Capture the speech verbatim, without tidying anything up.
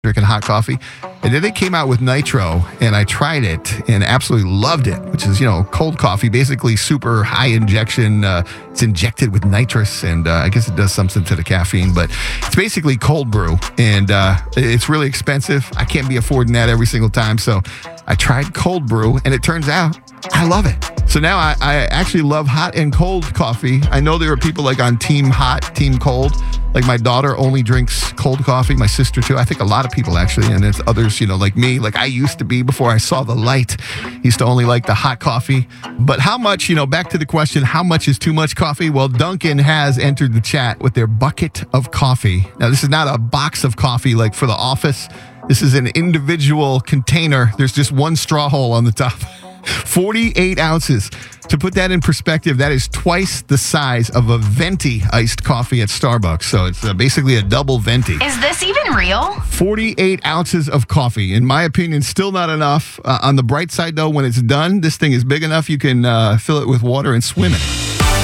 drinking hot coffee. And then they came out with nitro, and I tried it and absolutely loved it, which is, you know, cold coffee, basically super high injection. Uh, it's injected with nitrous, and uh, I guess it does something to the caffeine, but it's basically cold brew, and uh, it's really expensive. I can't be affording that every single time, so I tried cold brew, and it turns out I love it. So now I, I actually love hot and cold coffee. I know there are people like on team hot, team cold. Like my daughter only drinks cold coffee. My sister too. I think a lot of people actually. And it's others, you know, like me. Like I used to be before I saw the light. Used to only like the hot coffee. But how much, you know, back to the question, how much is too much coffee? Well, Dunkin' has entered the chat with their bucket of coffee. Now, this is not a box of coffee like for the office. This is an individual container. There's just one straw hole on the top. forty-eight ounces. To put that in perspective, that is twice the size of a venti iced coffee at Starbucks. So it's uh, basically a double venti. Is this even real? forty-eight ounces of coffee. In my opinion, still not enough. Uh, on the bright side, though, when it's done, this thing is big enough you can uh, fill it with water and swim in it.